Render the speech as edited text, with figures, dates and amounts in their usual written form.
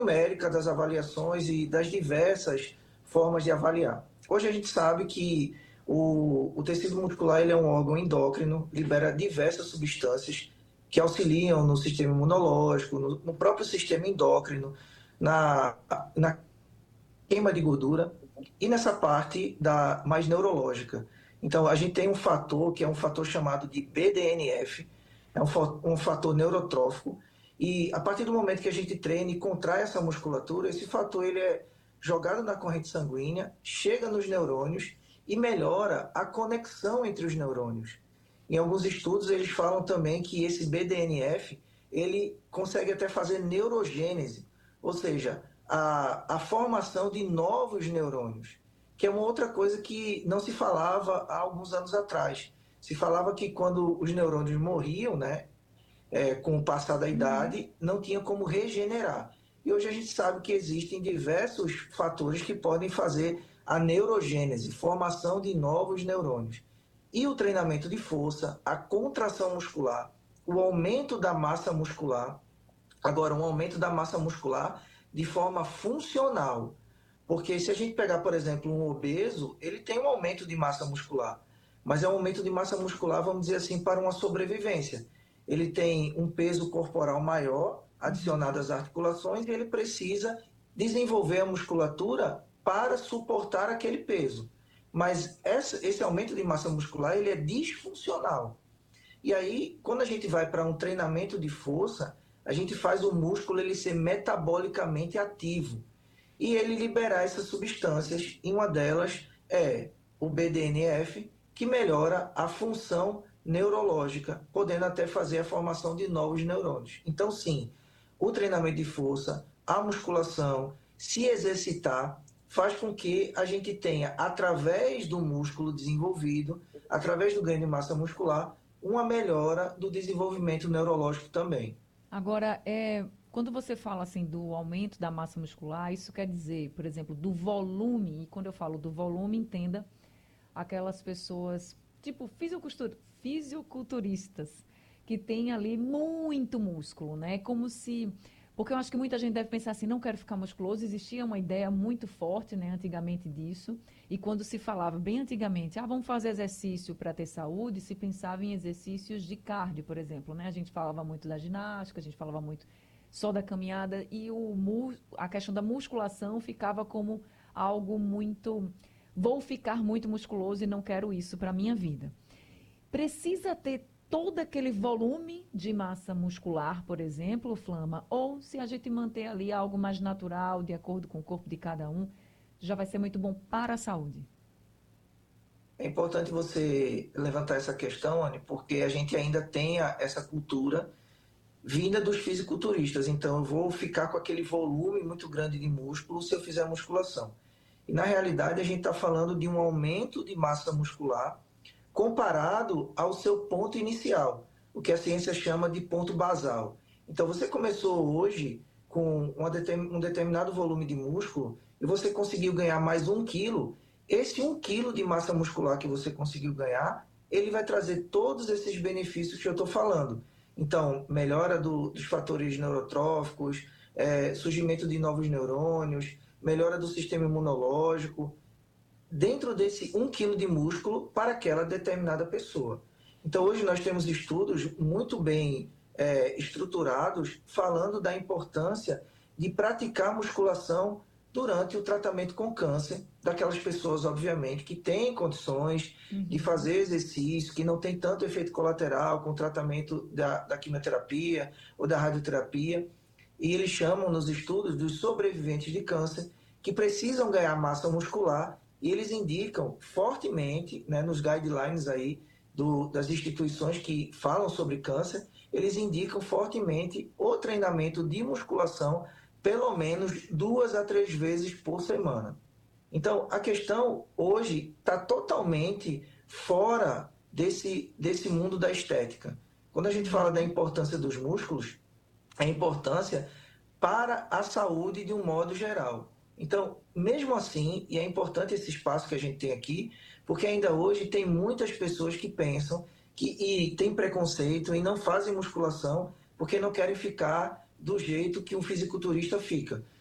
numérica das avaliações e das diversas formas de avaliar. Hoje a gente sabe que o tecido muscular ele é um órgão endócrino, libera diversas substâncias que auxiliam no sistema imunológico, no próprio sistema endócrino, na, na queima de gordura e nessa parte da mais neurológica. Então, a gente tem um fator que é um fator chamado de BDNF, é um fator neurotrófico, e a partir do momento que a gente treina e contrai essa musculatura, esse fator ele é jogado na corrente sanguínea, chega nos neurônios e melhora a conexão entre os neurônios. Em alguns estudos, eles falam também que esse BDNF ele consegue até fazer neurogênese, ou seja, a formação de novos neurônios, que é uma outra coisa que não se falava há alguns anos atrás. Se falava que quando os neurônios morriam, né, com o passar da idade, não tinha como regenerar. E hoje a gente sabe que existem diversos fatores que podem fazer a neurogênese, formação de novos neurônios. E o treinamento de força, a contração muscular, o aumento da massa muscular, agora um aumento da massa muscular de forma funcional. Porque se a gente pegar, por exemplo, um obeso, ele tem um aumento de massa muscular, mas é um aumento de massa muscular, vamos dizer assim, para uma sobrevivência. Ele tem um peso corporal maior, adicionado às articulações, e ele precisa desenvolver a musculatura para suportar aquele peso. Mas esse aumento de massa muscular, ele é disfuncional. E aí, quando a gente vai para um treinamento de força, a gente faz o músculo ele ser metabolicamente ativo e ele liberar essas substâncias, e uma delas é o BDNF, que melhora a função neurológica, podendo até fazer a formação de novos neurônios. Então, sim, o treinamento de força, a musculação, se exercitar, faz com que a gente tenha, através do músculo desenvolvido, através do ganho de massa muscular, uma melhora do desenvolvimento neurológico também. Agora, quando você fala assim do aumento da massa muscular, isso quer dizer, por exemplo, do volume, e quando eu falo do volume, entenda aquelas pessoas, tipo fisiculturistas, que têm ali muito músculo, né? Como se. Porque eu acho que muita gente deve pensar assim, não quero ficar musculoso. Existia uma ideia muito forte, né, antigamente disso. E quando se falava bem antigamente, vamos fazer exercício para ter saúde, se pensava em exercícios de cardio, por exemplo, né? A gente falava muito da ginástica, a gente falava muito só da caminhada e a questão da musculação ficava como algo muito vou ficar muito musculoso e não quero isso para a minha vida. Precisa ter todo aquele volume de massa muscular, por exemplo, Flama, ou se a gente manter ali algo mais natural, de acordo com o corpo de cada um, já vai ser muito bom para a saúde. É importante você levantar essa questão, Anne, porque a gente ainda tem essa cultura vinda dos fisiculturistas. Então, eu vou ficar com aquele volume muito grande de músculo se eu fizer musculação. E, na realidade, a gente está falando de um aumento de massa muscular comparado ao seu ponto inicial, o que a ciência chama de ponto basal. Então, você começou hoje com um determinado volume de músculo e você conseguiu ganhar mais 1 quilo. Esse 1 quilo de massa muscular que você conseguiu ganhar, ele vai trazer todos esses benefícios que eu estou falando. Então, melhora dos fatores neurotróficos, surgimento de novos neurônios, melhora do sistema imunológico, dentro desse 1 quilo de músculo para aquela determinada pessoa. Então, hoje nós temos estudos muito bem estruturados falando da importância de praticar musculação durante o tratamento com câncer, daquelas pessoas, obviamente, que têm condições de fazer exercício, que não tem tanto efeito colateral com o tratamento da quimioterapia ou da radioterapia. E eles chamam nos estudos dos sobreviventes de câncer que precisam ganhar massa muscular e eles indicam fortemente, né, nos guidelines aí das instituições que falam sobre câncer, eles indicam fortemente o treinamento de musculação pelo menos 2 a 3 vezes por semana. Então, a questão hoje está totalmente fora desse mundo da estética. Quando a gente fala da importância dos músculos, a importância para a saúde de um modo geral. Então, mesmo assim, e é importante esse espaço que a gente tem aqui, porque ainda hoje tem muitas pessoas que pensam e têm preconceito e não fazem musculação porque não querem ficar do jeito que um fisiculturista fica.